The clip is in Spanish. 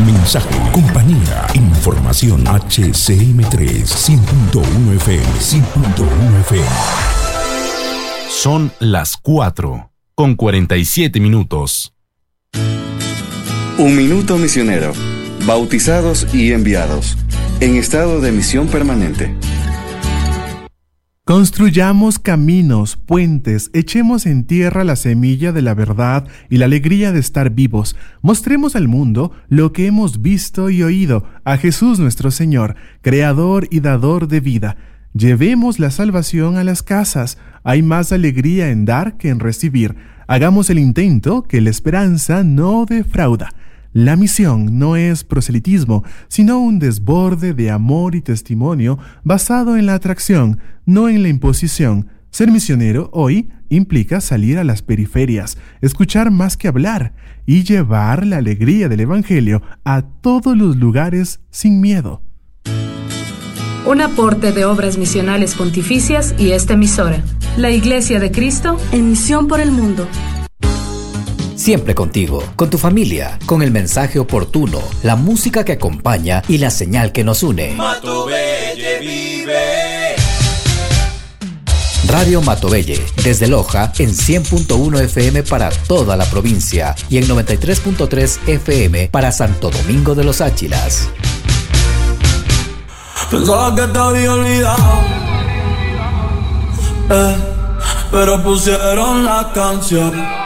Mensaje, compañía, información. HCM3 100.1 FM, 100.1 FM. Son las 4:47. Un minuto misionero. Bautizados y enviados. En estado de misión permanente. Construyamos caminos, puentes, echemos en tierra la semilla de la verdad y la alegría de estar vivos. Mostremos al mundo lo que hemos visto y oído, a Jesús nuestro Señor, Creador y Dador de vida. Llevemos la salvación a las casas. Hay más alegría en dar que en recibir. Hagamos el intento, que la esperanza no defrauda. La misión no es proselitismo, sino un desborde de amor y testimonio basado en la atracción, no en la imposición. Ser misionero hoy implica salir a las periferias, escuchar más que hablar y llevar la alegría del Evangelio a todos los lugares sin miedo. Un aporte de Obras Misionales Pontificias y esta emisora. La Iglesia de Cristo en misión por el mundo. Siempre contigo, con tu familia, con el mensaje oportuno, la música que acompaña y la señal que nos une. Matobelle vive. Radio Matobelle, desde Loja en 100.1 FM para toda la provincia y en 93.3 FM para Santo Domingo de los Áchilas. Pensaba que te había olvidado, pero pusieron la canción